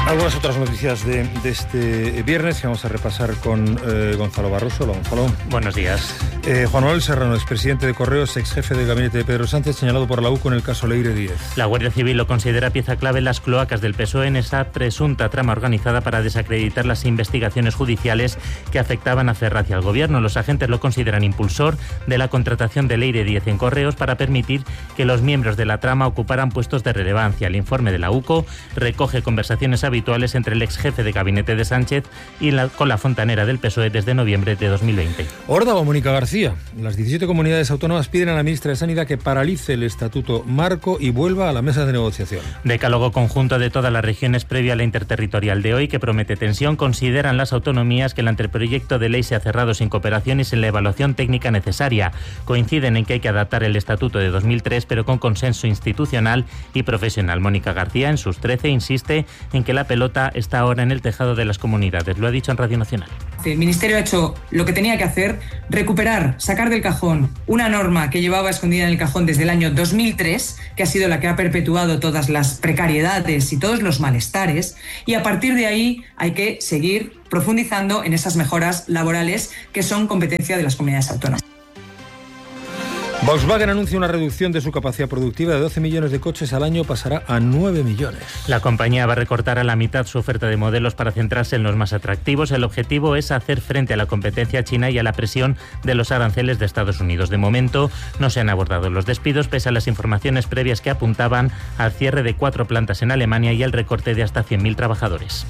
Algunas otras noticias de este viernes que vamos a repasar con Gonzalo Barroso. Hola, Gonzalo. Buenos días. Juan Manuel Serrano, expresidente de Correos, ex jefe de gabinete de Pedro Sánchez, señalado por la UCO en el caso Leire 10. La Guardia Civil lo considera pieza clave en las cloacas del PSOE en esa presunta trama organizada para desacreditar las investigaciones judiciales que afectaban a Ferraz y al Gobierno. Los agentes lo consideran impulsor de la contratación de Leire 10 en Correos para permitir que los miembros de la trama ocuparan puestos de relevancia. El informe de la UCO recoge conversaciones habituales entre el ex jefe de gabinete de Sánchez y con la fontanera del PSOE desde noviembre de 2020. Ordaba Mónica García. Las 17 comunidades autónomas piden a la ministra de Sanidad que paralice el Estatuto Marco y vuelva a la mesa de negociación. Decálogo conjunto de todas las regiones previo a la interterritorial de hoy que promete tensión. Consideran las autonomías que el anteproyecto de ley se ha cerrado sin cooperación y sin la evaluación técnica necesaria. Coinciden en que hay que adaptar el Estatuto de 2003, pero con consenso institucional y profesional. Mónica García, en sus 13, insiste en que la pelota está ahora en el tejado de las comunidades. Lo ha dicho en Radio Nacional. El Ministerio ha hecho lo que tenía que hacer, recuperar, sacar del cajón una norma que llevaba escondida en el cajón desde el año 2003, que ha sido la que ha perpetuado todas las precariedades y todos los malestares, y a partir de ahí hay que seguir profundizando en esas mejoras laborales que son competencia de las comunidades autónomas. Volkswagen anuncia una reducción de su capacidad productiva de 12 millones de coches al año, pasará a 9 millones. La compañía va a recortar a la mitad su oferta de modelos para centrarse en los más atractivos. El objetivo es hacer frente a la competencia china y a la presión de los aranceles de Estados Unidos. De momento no se han abordado los despidos, pese a las informaciones previas que apuntaban al cierre de 4 plantas en Alemania y al recorte de hasta 100.000 trabajadores.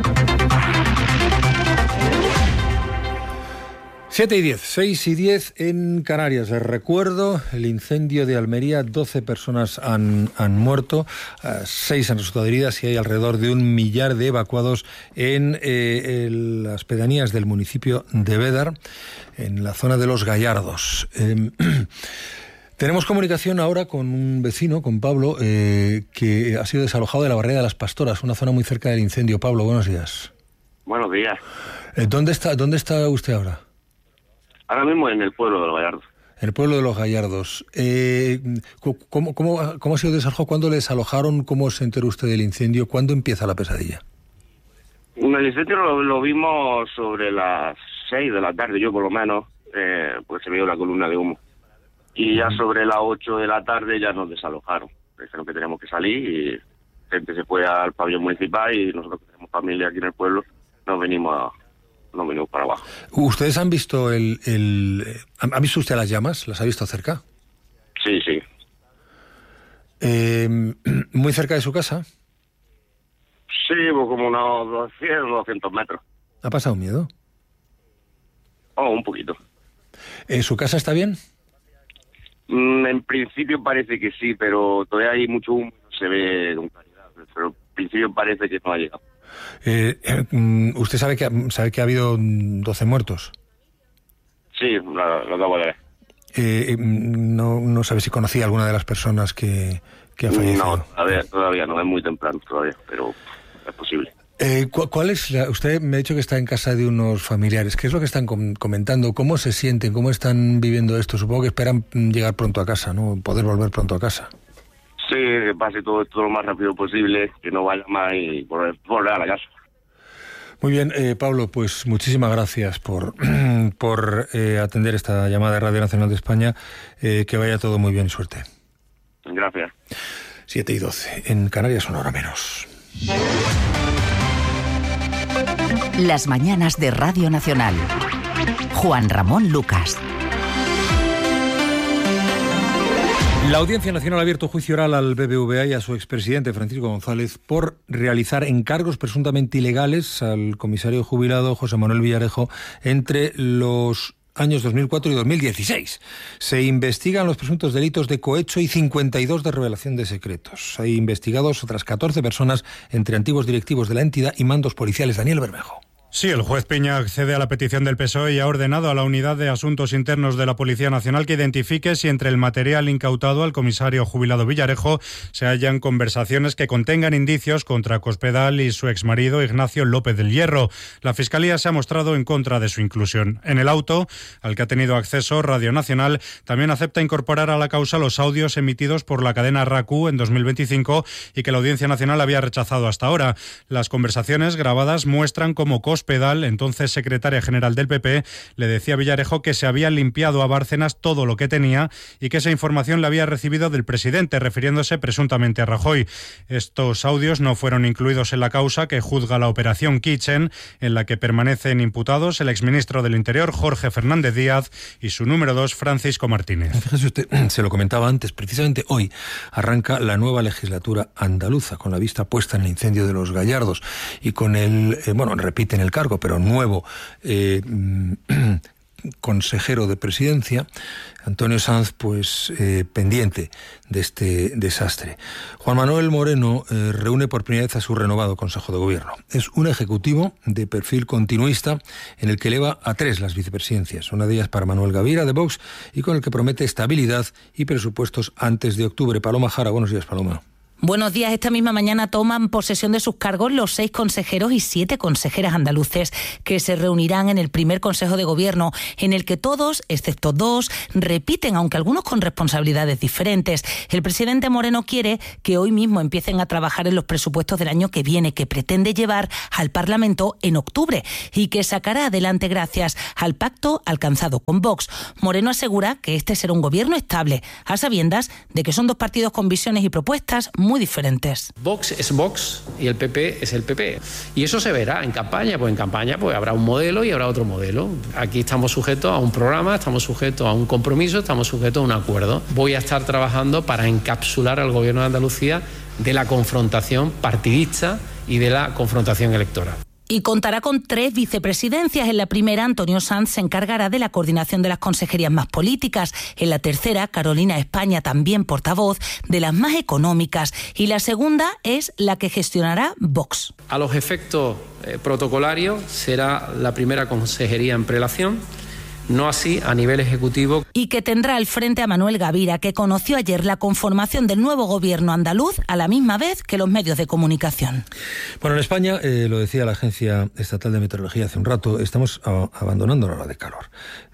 7:10, 6:10 en Canarias. Les recuerdo el incendio de Almería. 12 personas han muerto, 6 han resultado heridas y hay alrededor de 1 millar de evacuados en las pedanías del municipio de Bédar, en la zona de Los Gallardos. Tenemos comunicación ahora con un vecino, con Pablo, que ha sido desalojado de la Barrera de las Pastoras, una zona muy cerca del incendio. Pablo, buenos días. Buenos días. ¿Dónde está usted ahora? Ahora mismo en el pueblo de Los Gallardos. En el pueblo de Los Gallardos. ¿Cómo ha sido el desalojo? ¿Cuándo le desalojaron? ¿Cómo se enteró usted del incendio? ¿Cuándo empieza la pesadilla? El incendio lo vimos sobre las 6 de la tarde, yo por lo menos, pues se vio la columna de humo. Y ya sobre las 8 de la tarde ya nos desalojaron. Dijeron que teníamos que salir y gente se fue al pabellón municipal y nosotros que tenemos familia aquí en el pueblo nos venimos para abajo. ¿Ustedes han visto ¿ha visto usted las llamas? ¿Las ha visto cerca? Sí. ¿Muy cerca de su casa? Sí, pues como unos 200 metros. ¿Ha pasado miedo? Un poquito. ¿Su casa está bien? En principio parece que sí, pero todavía hay mucho humo, se ve con claridad, pero en principio parece que no ha llegado. ¿Usted sabe que ha habido 12 muertos? Sí, lo acabo de ver. No sabe si conocía a alguna de las personas que ha fallecido. No, todavía no, es muy temprano todavía, pero es posible. ¿Cuál es usted me ha dicho que está en casa de unos familiares. ¿Qué es lo que están comentando? ¿Cómo se sienten? ¿Cómo están viviendo esto? Supongo que esperan llegar pronto a casa, ¿no? Poder volver pronto a casa. Sí, que pase todo esto lo más rápido posible, que no vaya más y volver a la casa. Muy bien, Pablo, pues muchísimas gracias por atender esta llamada de Radio Nacional de España. Que vaya todo muy bien y suerte. Gracias. 7:12. En Canarias, 1 hora menos. Las mañanas de Radio Nacional. Juan Ramón Lucas. La Audiencia Nacional ha abierto juicio oral al BBVA y a su expresidente Francisco González por realizar encargos presuntamente ilegales al comisario jubilado José Manuel Villarejo entre los años 2004 y 2016. Se investigan los presuntos delitos de cohecho y 52 de revelación de secretos. Hay investigados otras 14 personas entre antiguos directivos de la entidad y mandos policiales. Daniel Bermejo. Sí, el juez Piña accede a la petición del PSOE y ha ordenado a la Unidad de Asuntos Internos de la Policía Nacional que identifique si entre el material incautado al comisario jubilado Villarejo se hallan conversaciones que contengan indicios contra Cospedal y su exmarido Ignacio López del Hierro. La Fiscalía se ha mostrado en contra de su inclusión. En el auto, al que ha tenido acceso Radio Nacional, también acepta incorporar a la causa los audios emitidos por la cadena RACU en 2025 y que la Audiencia Nacional había rechazado hasta ahora. Las conversaciones grabadas muestran cómo Cospedal, entonces secretaria general del PP, le decía a Villarejo que se había limpiado a Bárcenas todo lo que tenía y que esa información la había recibido del presidente, refiriéndose presuntamente a Rajoy. Estos audios no fueron incluidos en la causa que juzga la operación Kitchen, en la que permanecen imputados el exministro del Interior, Jorge Fernández Díaz, y su número 2, Francisco Martínez. Fíjese usted, se lo comentaba antes, precisamente hoy arranca la nueva legislatura andaluza, con la vista puesta en el incendio de los Gallardos y con el, repiten el cargo, pero nuevo consejero de Presidencia, Antonio Sanz, pendiente de este desastre. Juan Manuel Moreno reúne por primera vez a su renovado Consejo de Gobierno. Es un ejecutivo de perfil continuista en el que eleva a 3 las vicepresidencias, una de ellas para Manuel Gavira, de Vox, y con el que promete estabilidad y presupuestos antes de octubre. Paloma Jara, buenos días, Paloma. Buenos días. Esta misma mañana toman posesión de sus cargos los 6 consejeros y 7 consejeras andaluces que se reunirán en el primer Consejo de Gobierno, en el que todos, excepto 2, repiten, aunque algunos con responsabilidades diferentes. El presidente Moreno quiere que hoy mismo empiecen a trabajar en los presupuestos del año que viene, que pretende llevar al Parlamento en octubre y que sacará adelante gracias al pacto alcanzado con Vox. Moreno asegura que este será un gobierno estable, a sabiendas de que son 2 partidos con visiones y propuestas muy diferentes. Vox es Vox y el PP es el PP. Y eso se verá en campaña. Pues en campaña habrá un modelo y habrá otro modelo. Aquí estamos sujetos a un programa, estamos sujetos a un compromiso, estamos sujetos a un acuerdo. Voy a estar trabajando para encapsular al Gobierno de Andalucía de la confrontación partidista y de la confrontación electoral. Y contará con 3 vicepresidencias. En la primera, Antonio Sanz se encargará de la coordinación de las consejerías más políticas. En la tercera, Carolina España, también portavoz, de las más económicas. Y la segunda es la que gestionará Vox. A los efectos protocolarios será la primera consejería en prelación, no así a nivel ejecutivo. Y que tendrá al frente a Manuel Gavira, que conoció ayer la conformación del nuevo gobierno andaluz a la misma vez que los medios de comunicación. Bueno, en España, lo decía la Agencia Estatal de Meteorología hace un rato, estamos abandonando la hora de calor.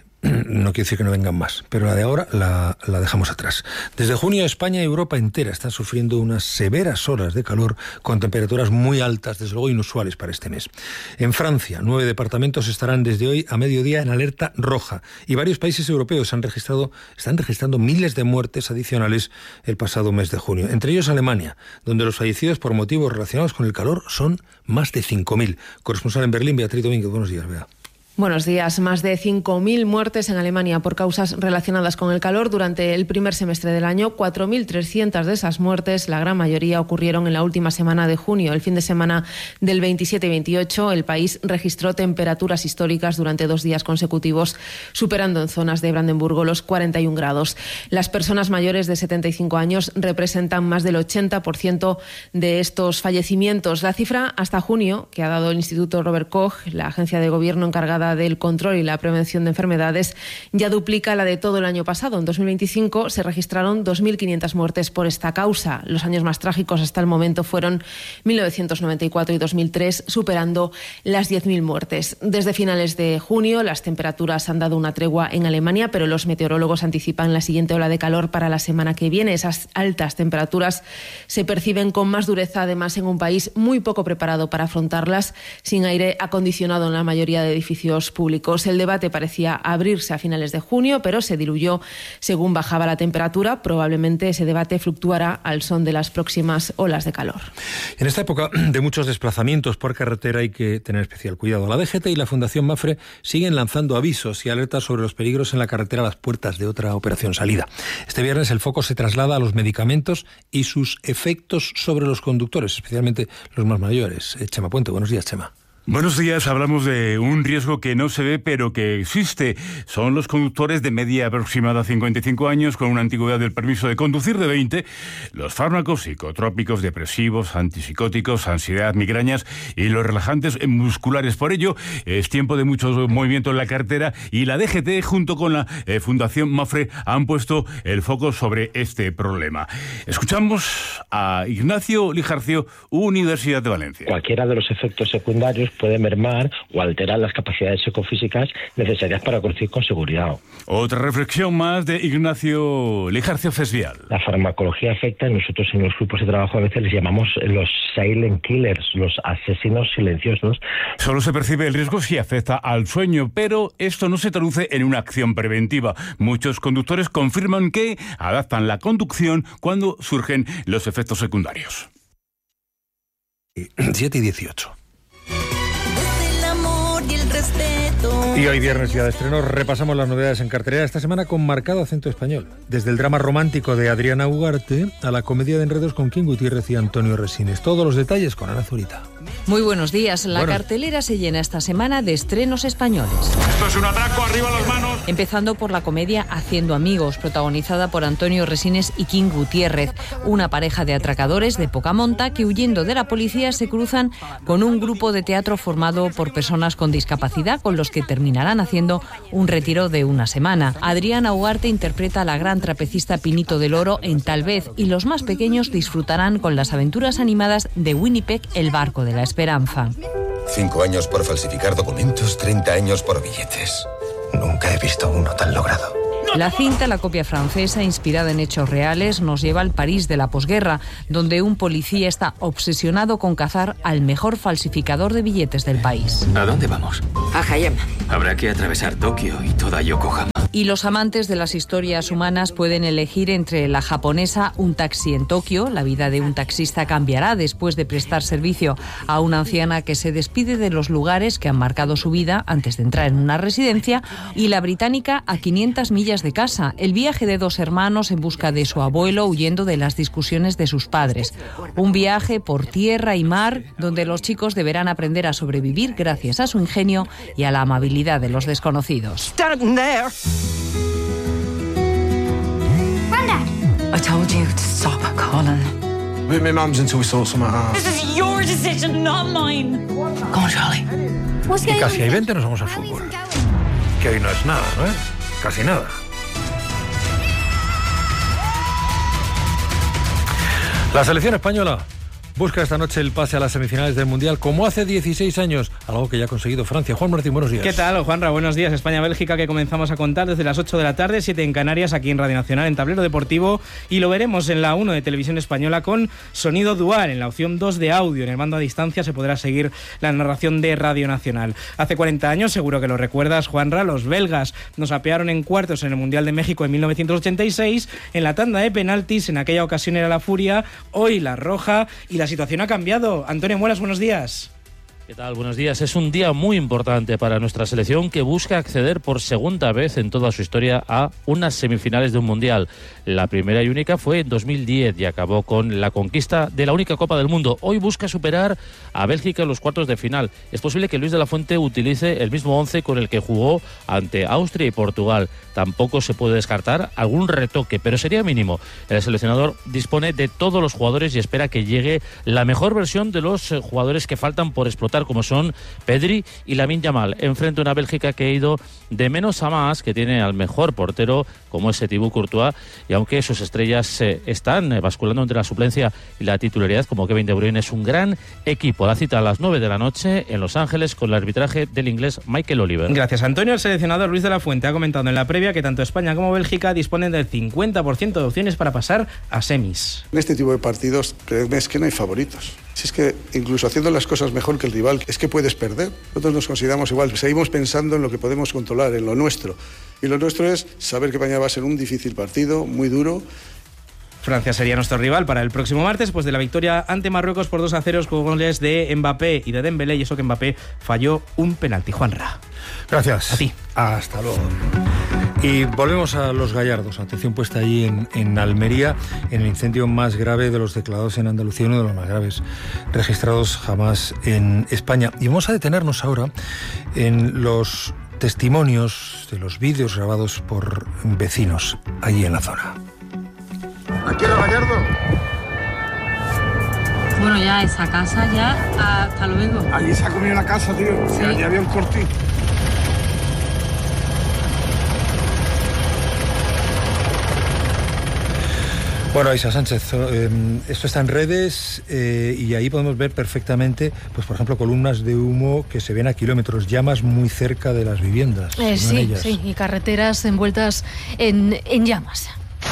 No quiere decir que no vengan más, pero la de ahora la dejamos atrás. Desde junio, España y Europa entera están sufriendo unas severas horas de calor con temperaturas muy altas, desde luego inusuales para este mes. En Francia, 9 departamentos estarán desde hoy a mediodía en alerta roja y varios países europeos están registrando miles de muertes adicionales el pasado mes de junio. Entre ellos Alemania, donde los fallecidos por motivos relacionados con el calor son más de 5.000. Corresponsal en Berlín, Beatriz Domínguez. Buenos días, Bea. Buenos días. Más de 5.000 muertes en Alemania por causas relacionadas con el calor durante el primer semestre del año. 4.300 de esas muertes, la gran mayoría, ocurrieron en la última semana de junio. El fin de semana del 27 y 28, el país registró temperaturas históricas durante 2 días consecutivos, superando en zonas de Brandenburgo los 41 grados. Las personas mayores de 75 años representan más del 80% de estos fallecimientos. La cifra hasta junio, que ha dado el Instituto Robert Koch, la agencia de gobierno encargada del control y la prevención de enfermedades, ya duplica la de todo el año pasado. En 2025 se registraron 2.500 muertes por esta causa. Los años más trágicos hasta el momento fueron 1994 y 2003, superando las 10.000 muertes. Desde finales de junio las temperaturas han dado una tregua en Alemania, pero los meteorólogos anticipan la siguiente ola de calor para la semana que viene. Esas altas temperaturas se perciben con más dureza, además, en un país muy poco preparado para afrontarlas, sin aire acondicionado en la mayoría de edificios públicos. El debate parecía abrirse a finales de junio, pero se diluyó según bajaba la temperatura. Probablemente ese debate fluctuará al son de las próximas olas de calor. En esta época de muchos desplazamientos por carretera hay que tener especial cuidado. La DGT y la Fundación Mapfre siguen lanzando avisos y alertas sobre los peligros en la carretera a las puertas de otra operación salida. Este viernes el foco se traslada a los medicamentos y sus efectos sobre los conductores, especialmente los más mayores. Chema Puente, buenos días, Chema. Buenos días, hablamos de un riesgo que no se ve pero que existe. Son los conductores de media aproximada a 55 años con una antigüedad del permiso de conducir de 20, los fármacos psicotrópicos, depresivos, antipsicóticos, ansiedad, migrañas y los relajantes musculares. Por ello, es tiempo de mucho movimiento en la carretera y la DGT junto con la Fundación Mafre han puesto el foco sobre este problema. Escuchamos a Ignacio Lijarcio, Universidad de Valencia. Cualquiera de los efectos secundarios puede mermar o alterar las capacidades psicofísicas necesarias para conducir con seguridad. Otra reflexión más de Ignacio Lijarcio Fesvial. La farmacología afecta, nosotros en los grupos de trabajo a veces les llamamos los silent killers, los asesinos silenciosos. Solo se percibe el riesgo si afecta al sueño, pero esto no se traduce en una acción preventiva. Muchos conductores confirman que adaptan la conducción cuando surgen los efectos secundarios. 7:18. Y hoy viernes día de estreno repasamos las novedades en cartelera esta semana con marcado acento español. Desde el drama romántico de Adriana Ugarte a la comedia de enredos con King Gutiérrez y Antonio Resines. Todos los detalles con Ana Zurita. Muy buenos días. La cartelera se llena esta semana de estrenos españoles. Esto es un atraco, arriba las manos. Empezando por la comedia Haciendo amigos, protagonizada por Antonio Resines y King Gutiérrez, una pareja de atracadores de poca monta que huyendo de la policía se cruzan con un grupo de teatro formado por personas con discapacidad con los que terminarán haciendo un retiro de una semana. Adriana Ugarte interpreta a la gran trapecista Pinito del Oro en Tal vez y los más pequeños disfrutarán con las aventuras animadas de Winnipeg, el barco de la esperanza. 5 años por falsificar documentos, 30 años por billetes. Nunca he visto uno tan logrado. La cinta, la copia francesa, inspirada en hechos reales, nos lleva al París de la posguerra, donde un policía está obsesionado con cazar al mejor falsificador de billetes del país. ¿A dónde vamos? A Hayama. Habrá que atravesar Tokio y toda Yokohama. Y los amantes de las historias humanas pueden elegir entre la japonesa Un taxi en Tokio. La vida de un taxista cambiará después de prestar servicio a una anciana que se despide de los lugares que han marcado su vida antes de entrar en una residencia. Y la británica A 500 millas de casa. El viaje de dos hermanos en busca de su abuelo huyendo de las discusiones de sus padres. Un viaje por tierra y mar donde los chicos deberán aprender a sobrevivir gracias a su ingenio y a la amabilidad de los desconocidos. I told you to stop calling. My mum's until we sort something out. This is your decision, not mine. Come on, Charlie. Y casi hay 20 nos vamos al fútbol. Que hoy no es nada, ¿no? Casi nada. La selección española busca esta noche el pase a las semifinales del Mundial como hace 16 años, algo que ya ha conseguido Francia. Juan Martín, buenos días. ¿Qué tal, Juanra? Buenos días. España-Bélgica, que comenzamos a contar desde las 8 de la tarde, 7 en Canarias, aquí en Radio Nacional, en Tablero Deportivo, y lo veremos en la 1 de Televisión Española con sonido dual, en la opción 2 de audio. En el mando a distancia se podrá seguir la narración de Radio Nacional. Hace 40 años, seguro que lo recuerdas, Juanra, los belgas nos apearon en cuartos en el Mundial de México en 1986, en la tanda de penaltis, en aquella ocasión era la furia, hoy la roja, y la situación ha cambiado. Antonio Muelas, buenos días. ¿Qué tal? Buenos días. Es un día muy importante para nuestra selección que busca acceder por segunda vez en toda su historia a unas semifinales de un Mundial. La primera y única fue en 2010 y acabó con la conquista de la única Copa del Mundo. Hoy busca superar a Bélgica en los cuartos de final. Es posible que Luis de la Fuente utilice el mismo 11 con el que jugó ante Austria y Portugal. Tampoco se puede descartar algún retoque, pero sería mínimo. El seleccionador dispone de todos los jugadores y espera que llegue la mejor versión de los jugadores que faltan por explotar, como son Pedri y Lamine Yamal, enfrente a una Bélgica que ha ido de menos a más, que tiene al mejor portero como es Thibaut Courtois, y aunque sus estrellas están basculando entre la suplencia y la titularidad, como Kevin De Bruyne, es un gran equipo. La cita a las 9 de la noche en Los Ángeles con el arbitraje del inglés Michael Oliver. Gracias, Antonio. El seleccionador Luis de la Fuente ha comentado en la previa que tanto España como Bélgica disponen del 50% de opciones para pasar a semis. En este tipo de partidos, créeme, es que no hay favoritos. Si es que incluso haciendo las cosas mejor que el rival, es que puedes perder. Nosotros nos consideramos igual, seguimos pensando en lo que podemos controlar, en lo nuestro. Y lo nuestro es saber que mañana va a ser un difícil partido, muy duro. Francia sería nuestro rival para el próximo martes, pues de la victoria ante Marruecos por 2-0 con goles de Mbappé y de Dembélé, y eso que Mbappé falló un penalti. Juanra. Gracias. A ti. Hasta luego. Y volvemos a Los Gallardos. Atención puesta allí en Almería, en el incendio más grave de los declarados en Andalucía, uno de los más graves registrados jamás en España. Y vamos a detenernos ahora en los testimonios de los vídeos grabados por vecinos allí en la zona. Aquí en Los Gallardos. Bueno, ya esa casa, ya hasta luego. Allí se ha comido la casa, tío. Sí. Allí había un cortín. Bueno, Isa Sánchez, esto está en redes y ahí podemos ver perfectamente, pues por ejemplo, columnas de humo que se ven a kilómetros, llamas muy cerca de las viviendas. Sí, y carreteras envueltas en llamas.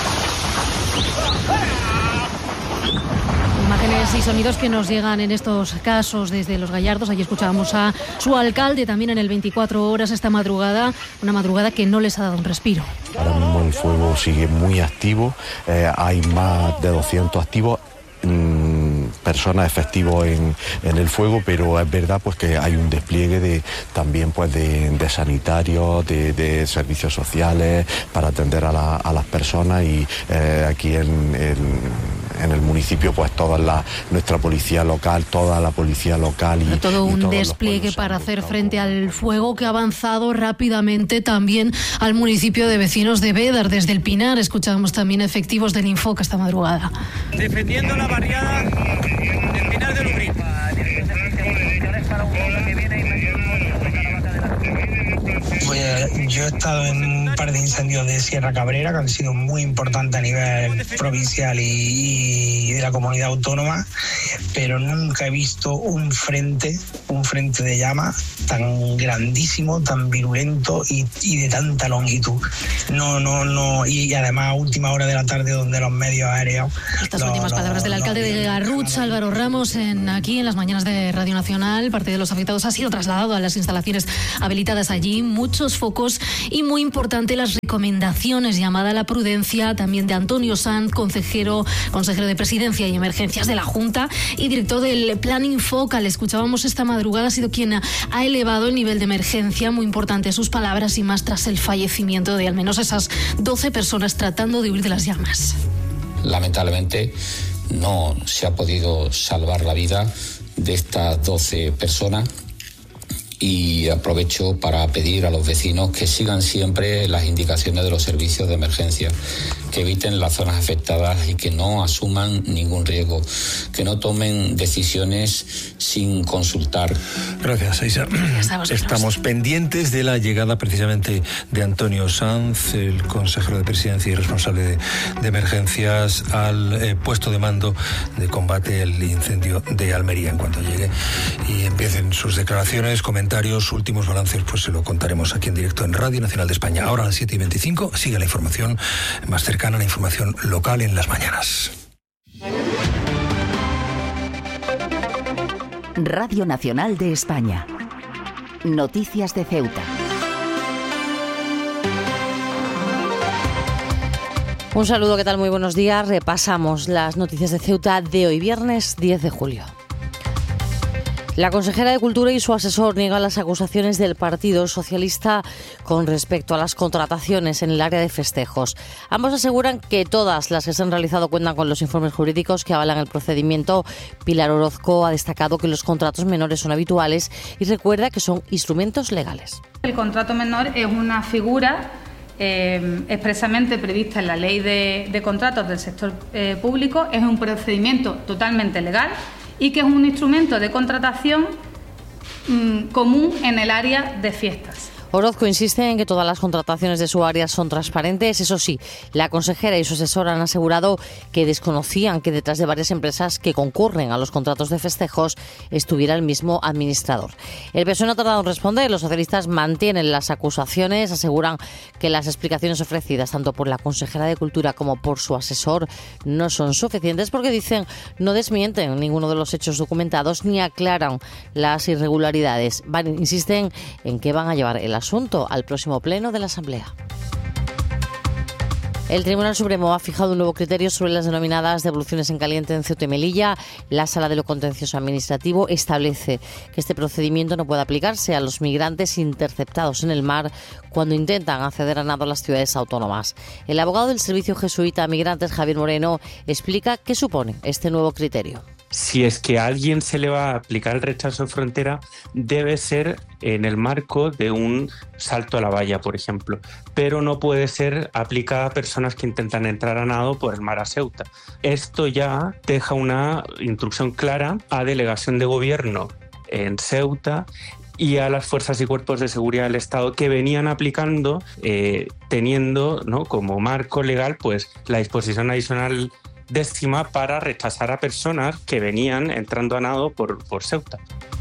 Imágenes y sonidos que nos llegan en estos casos desde Los Gallardos. Allí escuchábamos a su alcalde también en el 24 horas esta madrugada, una madrugada que no les ha dado un respiro. Ahora mismo el fuego sigue muy activo, hay más de 200 activos. Personas efectivos en el fuego, pero es verdad pues que hay un despliegue también pues de sanitarios, de servicios sociales para atender a las personas y aquí en el municipio pues nuestra policía local, toda la policía local y todo un despliegue para hacer frente al fuego que ha avanzado rápidamente también al municipio de vecinos de Bédar. Desde el Pinar escuchábamos también efectivos del Infoca esta madrugada. Defendiendo la barriada del Pinar de Lubrín. Pues yo he estado en un par de incendios de Sierra Cabrera que han sido muy importantes a nivel provincial y de la comunidad autónoma, pero nunca he visto un frente de llamas tan grandísimo, tan virulento y de tanta longitud. No, y además a última hora de la tarde donde los medios aéreos... Estas últimas palabras del alcalde de Garrucha, Álvaro Ramos, aquí en las mañanas de Radio Nacional. Parte de los afectados ha sido trasladado a las instalaciones habilitadas allí. Muchos focos y muy importante las recomendaciones, llamada a la prudencia también de Antonio Sanz, consejero de Presidencia y Emergencias de la Junta y director del Plan Infoca. Le escuchábamos esta madrugada, ha sido quien ha elevado el nivel de emergencia, muy importante sus palabras y más tras el fallecimiento de al menos esas 12 personas tratando de huir de las llamas. Lamentablemente no se ha podido salvar la vida de estas 12 personas. Y aprovecho para pedir a los vecinos que sigan siempre las indicaciones de los servicios de emergencia, que eviten las zonas afectadas y que no asuman ningún riesgo, que no tomen decisiones sin consultar. Gracias, Isa. Estamos pendientes de la llegada precisamente de Antonio Sanz, el consejero de Presidencia y responsable de emergencias, al puesto de mando de combate al incendio de Almería. En cuanto llegue y empiecen sus declaraciones, comentarios, últimos balances, pues se lo contaremos aquí en directo en Radio Nacional de España. Ahora a las 7:25 sigue la información más cercana, la información local en las mañanas. Radio Nacional de España. Noticias de Ceuta. Un saludo, ¿qué tal? Muy buenos días. Repasamos las noticias de Ceuta de hoy, viernes 10 de julio. La consejera de Cultura y su asesor niegan las acusaciones del Partido Socialista con respecto a las contrataciones en el área de festejos. Ambos aseguran que todas las que se han realizado cuentan con los informes jurídicos que avalan el procedimiento. Pilar Orozco ha destacado que los contratos menores son habituales y recuerda que son instrumentos legales. El contrato menor es una figura expresamente prevista en la Ley de Contratos del Sector Público, es un procedimiento totalmente legal y que es un instrumento de contratación común en el área de fiestas. Orozco insiste en que todas las contrataciones de su área son transparentes. Eso sí, la consejera y su asesor han asegurado que desconocían que detrás de varias empresas que concurren a los contratos de festejos estuviera el mismo administrador. El PSOE no ha tardado en responder. Los socialistas mantienen las acusaciones, aseguran que las explicaciones ofrecidas tanto por la consejera de Cultura como por su asesor no son suficientes porque dicen no desmienten ninguno de los hechos documentados ni aclaran las irregularidades. Insisten en que van a llevar el asunto al próximo pleno de la Asamblea. El Tribunal Supremo ha fijado un nuevo criterio sobre las denominadas devoluciones en caliente en Ceuta y Melilla. La Sala de lo Contencioso Administrativo establece que este procedimiento no puede aplicarse a los migrantes interceptados en el mar cuando intentan acceder a nado a las ciudades autónomas. El abogado del Servicio Jesuita a Migrantes, Javier Moreno, explica qué supone este nuevo criterio. Si es que a alguien se le va a aplicar el rechazo en frontera, debe ser en el marco de un salto a la valla, por ejemplo, pero no puede ser aplicada a personas que intentan entrar a nado por el mar a Ceuta. Esto ya deja una instrucción clara a delegación de gobierno en Ceuta y a las fuerzas y cuerpos de seguridad del Estado que venían aplicando, teniendo, ¿no?, como marco legal pues la disposición adicional 10ª para rechazar a personas que venían entrando a nado por Ceuta.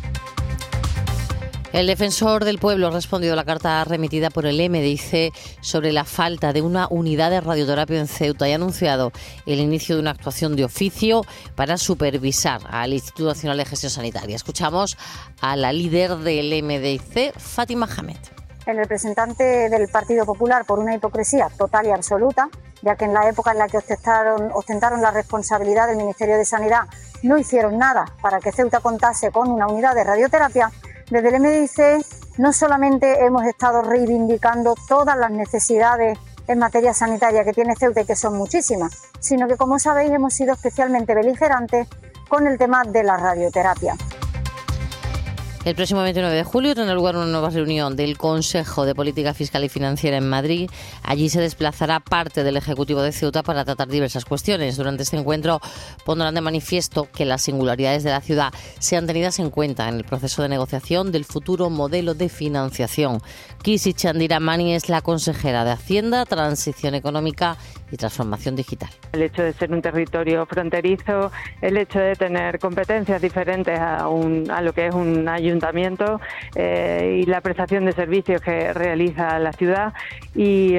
El defensor del pueblo ha respondido a la carta remitida por el MDIC sobre la falta de una unidad de radioterapia en Ceuta y ha anunciado el inicio de una actuación de oficio para supervisar al Instituto Nacional de Gestión Sanitaria. Escuchamos a la líder del MDIC, Fátima Hamed. El representante del Partido Popular, por una hipocresía total y absoluta, ya que en la época en la que ostentaron la responsabilidad del Ministerio de Sanidad no hicieron nada para que Ceuta contase con una unidad de radioterapia. Desde el MDIC no solamente hemos estado reivindicando todas las necesidades en materia sanitaria que tiene Ceuta y que son muchísimas, sino que, como sabéis, hemos sido especialmente beligerantes con el tema de la radioterapia. El próximo 29 de julio tendrá lugar una nueva reunión del Consejo de Política Fiscal y Financiera en Madrid. Allí se desplazará parte del Ejecutivo de Ceuta para tratar diversas cuestiones. Durante este encuentro pondrán de manifiesto que las singularidades de la ciudad sean tenidas en cuenta en el proceso de negociación del futuro modelo de financiación. Kisi Chandiramani es la consejera de Hacienda, Transición Económica y Transformación Digital. El hecho de ser un territorio fronterizo, el hecho de tener competencias diferentes a lo que es un ayuntamiento y la prestación de servicios que realiza la ciudad y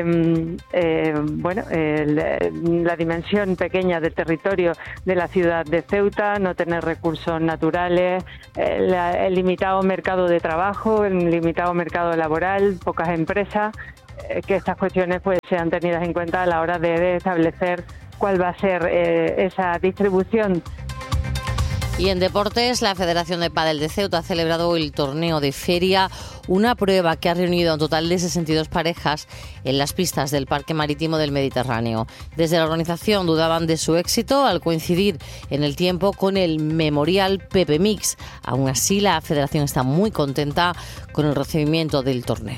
la dimensión pequeña del territorio de la ciudad de Ceuta, no tener recursos naturales, el limitado mercado de trabajo, el limitado mercado laboral, pocas empresas, que estas cuestiones pues sean tenidas en cuenta a la hora de establecer cuál va a ser esa distribución. Y en deportes, la Federación de Pádel de Ceuta ha celebrado el torneo de feria, una prueba que ha reunido a un total de 62 parejas en las pistas del Parque Marítimo del Mediterráneo. Desde la organización dudaban de su éxito al coincidir en el tiempo con el Memorial Pepe Mix. Aún así, la Federación está muy contenta con el recibimiento del torneo.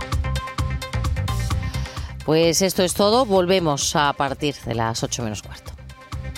Pues esto es todo. Volvemos a partir de las 8 menos cuarto.